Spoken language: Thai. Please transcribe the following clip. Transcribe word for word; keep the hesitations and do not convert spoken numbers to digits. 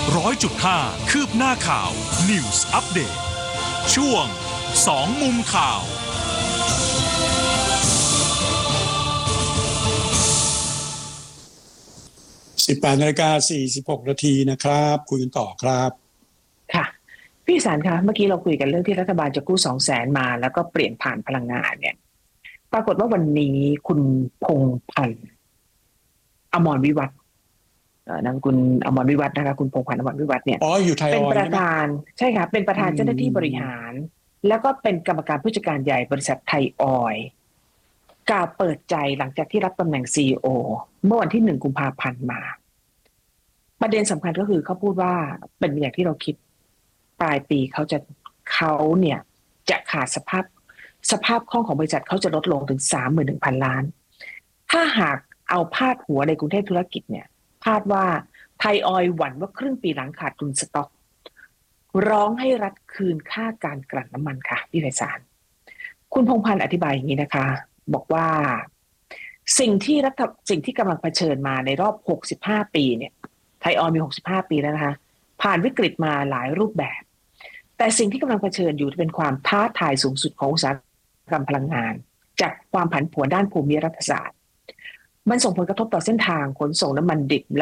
ร้อยจุดห้าคืบหน้าข่าว News Update ช่วงสองมุมข่าวสิบแปดนาฬิกาสี่สิบหกนาทีนะครับคุยกันต่อครับค่ะพี่สารคะเมื่อกี้เราคุยกันเรื่องที่รัฐบาลจะกู้สองแสนมาแล้วก็เปลี่ยนผ่านพลังงานเนี่ยปรากฏว่าวันนี้คุณพงษ์พันธ์อมรวิวัฒน์นามคุณอมรวิวัฒน์นะคะคุณพงษ์พันธ์อมรวิวัฒน์เนี่ยอ๋ออยู่ไทยเป็นประธานใช่ค่ะเป็นประธานเจ้าหน้าที่บริหารแล้วก็เป็นกรรมการผู้จัดการใหญ่บริษัทไทยออยล์กล่าวเปิดใจหลังจากที่รับตำแหน่ง ซี อี โอ เมื่อวันที่หนึ่งกุมภาพันธ์มาประเด็นสำคัญก็คือเขาพูดว่าเป็นอย่างที่เราคิดปลายปีเขาจะเขาเนี่ยจะขาดสภาพสภาพคล่องของบริษัทเขาจะลดลงถึง สามหมื่นหนึ่งพัน ล้านถ้าหากเอาพาดหัวในกรุงเทพธุรกิจเนี่ยพาดว่าไทยออยล์หวั่นว่าครึ่งปีหลังขาดทุนสต็อกร้องให้รัฐคืนค่าการกลั่นน้ำมันค่ะพี่ไพศาลคุณพงษ์พันธ์อธิบายอย่างนี้นะคะบอกว่าสิ่งที่รัฐสิ่งที่กำลังเผชิญมาในรอบหกสิบห้าปีเนี่ยไทยออยล์มีหกสิบห้าปีแล้วนะคะผ่านวิกฤตมาหลายรูปแบบแต่สิ่งที่กำลังเผชิญอยู่เป็นความท้าทายสูงสุดของอุตสาหกรรมพลังงานจากความผันผวนด้านภูมิรัฐศาสตร์มันส่งผลกระทบต่อเส้นทางขนส่งน้ำมันดิบ